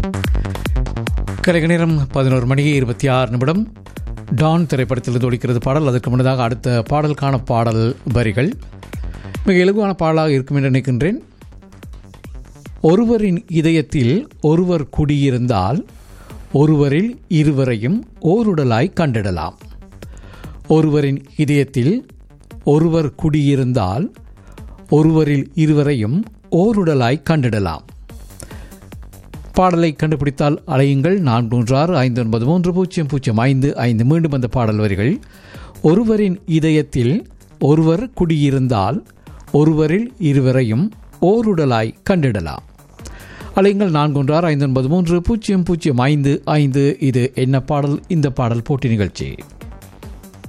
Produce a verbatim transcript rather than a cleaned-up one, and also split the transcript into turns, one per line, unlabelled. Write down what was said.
கலைக நேரம் பதினோரு மணி இருபத்தி ஆறு நிமிடம். டான் திரைப்படத்தில் ஒலிக்கிறது பாடல். அதற்கு முன்னதாக அடுத்த பாடலுக்கான பாடல் வரிகள் மிக இலகுவான பாடலாக இருக்கும் என்று நினைக்கின்றேன். ஒருவரின் இதயத்தில் ஒருவர் குடியிருந்தால் ஒருவரில் இருவரையும் ஓருடலாய் கண்டிடலாம். ஒருவரின் இதயத்தில் ஒருவர் குடியிருந்தால் ஒருவரில் இருவரையும் ஓருடலாய் கண்டிடலாம். பாடலை கண்டுபிடித்தால் அலையுங்கள். நான்கு மூன்று ஆறு ஐந்து ஒன்பது மூன்று பூஜ்ஜியம் பூஜ்ஜியம் ஐந்து ஐந்து. மீண்டும் அந்த பாடல் வரிகள். ஒருவரின் இதயத்தில் ஒருவர் குடியிருந்தால் ஒருவரில் இருவரையும் ஓருடலாய் கண்டிடலாம். அலையுங்கள். நான்கு ஒன்று ஆறு ஐந்து ஒன்பது மூன்று பூஜ்ஜியம் பூஜ்ஜியம் ஐந்து ஐந்து. இது என்ன பாடல்? இந்த பாடல் போட்டி நிகழ்ச்சி.